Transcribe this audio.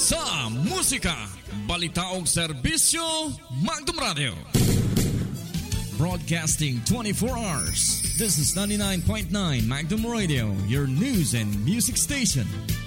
sa musika, balita ug serbisyo, Magdum Radio. Broadcasting 24 hours. This is 99.9 Magdum Radio, your news and music station.